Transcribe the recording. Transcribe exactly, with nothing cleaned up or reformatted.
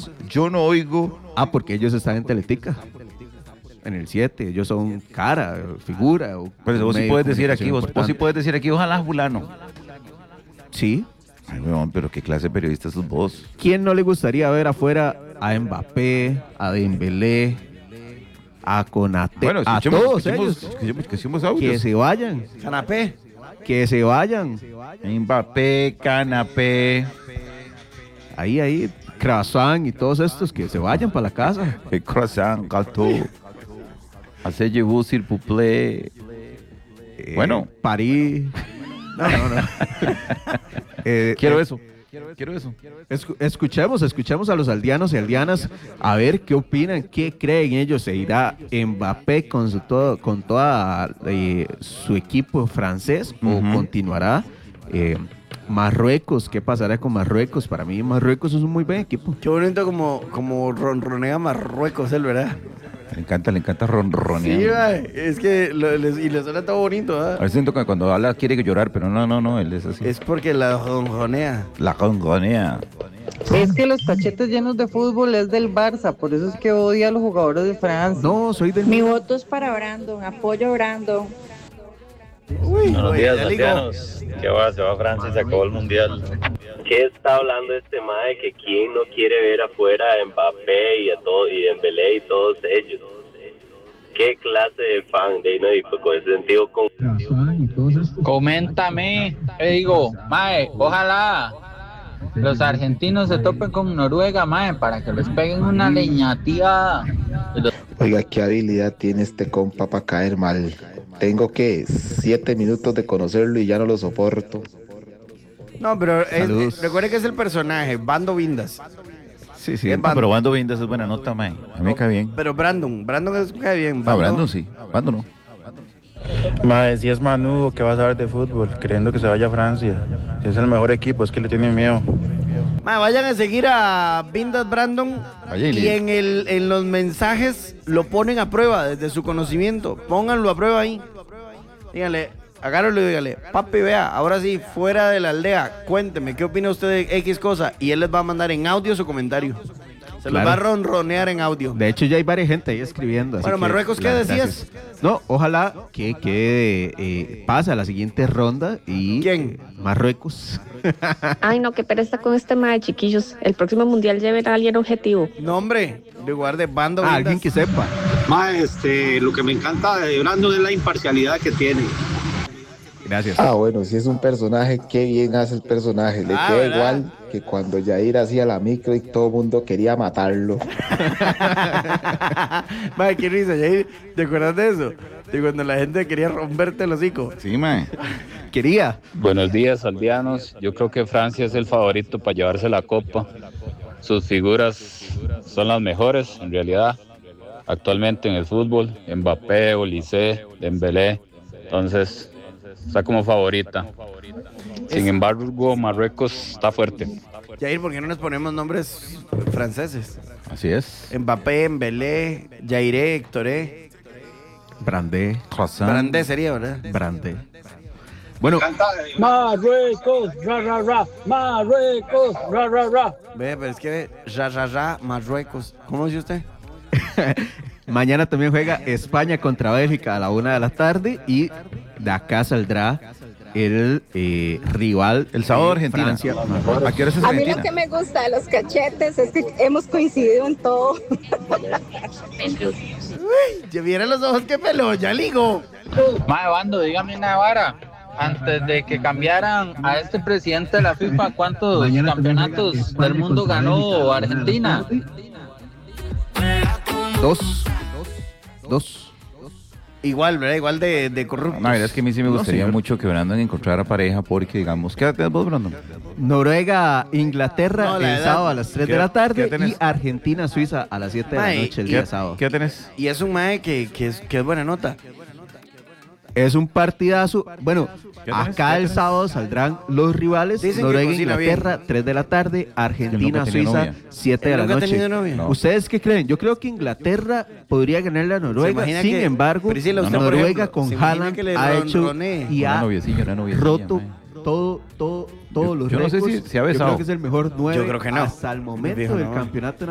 chiquillos, yo no oigo. Ah, porque ellos están en Teletica. En el siete, ellos son cara, figura. O Pero vos sí medio puedes de decir aquí, vos, comunicación vos sí importante. puedes decir aquí, ojalá fulano. Sí. Ay, weón, pero qué clase de periodista sos vos. ¿Quién no le gustaría ver afuera a Mbappé, a Dembélé, a Konaté, Bueno, a escuchemos, todos escuchemos, ellos? escuchemos, escuchemos Que audios. se vayan, Canapé. que se vayan. Mbappé, Canapé, Ahí, ahí, Croissant y todos estos, que se vayan para la casa. el croissant, gâteau, asseyez-vous s'il vous plaît. Eh, Bueno. París. No, no, no. Eh, Quiero eh, eso, quiero eso. Escu- escuchemos, escuchemos a los aldeanos y aldeanas a ver qué opinan, qué creen ellos. ¿Se irá Mbappé con su todo, con toda eh, su equipo francés o Ujú. continuará eh, Marruecos? ¿Qué pasará con Marruecos? Para mí Marruecos es un muy buen equipo. Qué bonito como, como ronronea Marruecos, él, ¿verdad? Le encanta, le encanta Sí, ronronear. mae, es que lo- les- y le suena todo bonito, A ¿verdad? veces siento que cuando habla quiere llorar, pero no, no, no, él es así. Es porque la ronronea. La ronronea. Es que los cachetes llenos de fútbol es del Barça, por eso es que odia a los jugadores de Francia. No, soy del... Mi voto es para Brandon, apoyo a Brandon. Uy, Buenos oye, días, ya digo, aldeanos. ¿Qué va? Se va Francia y se acabó el mundial. ¿Qué está hablando este mae? Que quién no quiere ver afuera a Mbappé y a todo, y Dembélé y todos ellos. ¿Qué clase de fan de no? Y pues con ese sentido con Coméntame, eh, digo, mae, ojalá los argentinos se topen con Noruega, mae, para que les peguen una leñativa. Oiga, qué habilidad tiene este compa para caer mal. Tengo que siete minutos de conocerlo y ya no lo soporto. No, pero es- Saludos. eh, recuerde que es el personaje, Bando Vindas. Sí, sí. Es No, Bando. pero Bando Vindas es buena nota, mae. A mí me cae bien. Pero Brandon, Brandon es cae bien. Ah, Brandon sí, Bando no. Mae, si es Manu, ¿qué va a saber de fútbol? Creyendo que se vaya a Francia. Si es el mejor equipo, es que le tienen miedo. Ma, vayan a seguir a Vindas Brandon Vaya y y le- en, el, en los mensajes lo ponen a prueba desde su conocimiento. Pónganlo a prueba ahí. Díganle, agárralo y díganle, papi, vea, ahora sí, fuera de la aldea, cuénteme, ¿qué opina usted de X cosa? Y él les va a mandar en audio su comentario. Se los Claro. va a ronronear en audio. De hecho, ya hay varias gente ahí escribiendo. así Bueno, que, Marruecos, ¿qué las decías? gracias. No, ojalá que quede, eh, pase a la siguiente ronda y... ¿Quién? Marruecos. Ay, no, qué pereza con este mae, chiquillos. El próximo mundial lleven a alguien objetivo. No, hombre, en lugar de Bando Ah, Vindas. alguien que sepa. Ma, este, lo que me encanta de Brandon es la imparcialidad que tiene. Gracias. Ah, bueno, si es un personaje, qué bien hace el personaje. Le Ah, queda ¿verdad? igual que cuando Jair hacía la micro y todo el mundo quería matarlo. Madre, qué risa, Jair. ¿Te acuerdas de eso? De cuando la gente quería romperte el hocico. Sí, mae. Quería. Buenos días, aldeanos. Yo creo que Francia es el favorito para llevarse la copa. Sus figuras son las mejores, en realidad, actualmente en el fútbol. Mbappé, Olise, Dembélé. Entonces, está como favorita. Sin embargo, Marruecos está fuerte. Jair, ¿por qué no nos ponemos nombres franceses? Así es. Mbappé, Mbélé, Jairé, Héctoré. Brandé. Croissant. Brandé sería, ¿verdad? Brandé. Bueno, Marruecos, ra, ra, ra, Marruecos, ra, ra, ra. Ve, pero es que ra, ra, ra, Marruecos. ¿Cómo dice usted? mañana también juega España contra Bélgica a la una de la tarde y de acá saldrá el eh, rival. El sábado de Argentina. Francia. ¿A qué hora es A mí Argentina? lo que me gusta de los cachetes es que hemos coincidido en todo. Ya vieron los ojos que peló, ya ligo. Mae, Bando, dígame una vara. Antes de que cambiaran a este presidente de la FIFA, ¿cuántos campeonatos del mundo ganó Argentina? Dos. Dos. Igual, ¿verdad? Igual de, de corruptos. No, la verdad es que a mí sí me No, gustaría señor. mucho que Brandon encontrara pareja porque, digamos, ¿qué edad tenés vos, Brandon? Noruega, Inglaterra No, la el edad- sábado a las tres ¿Qué- de la qué tarde tenés? y Argentina, Suiza a las siete de la Mae, noche el ¿qué- día sábado. ¿Qué edad tenés? Y es un mae que, que, es, que es buena nota. Es un partidazo. Bueno, ¿Qué tenés? acá ¿Qué el tenés? sábado saldrán los rivales. Dicen que Noruega, cocina Inglaterra, bien. tres de la tarde. Argentina, Yo nunca he tenido Suiza, novia. siete de Él la nunca ha noche. tenido novia. No. ¿Ustedes qué creen? Yo creo que Inglaterra podría ganarle a Noruega. imagina Sin que- embargo, Priscila, usted, por Noruega ejemplo, con se imagina Haaland que le ha hecho ronronee. y Una ha noviecilla, una noviecilla, roto mae. todo, todo, todos Yo- los yo no sé récords. si- si ha Yo besado. creo que es el mejor nueve Yo creo que no. hasta el momento Viejo, del no. campeonato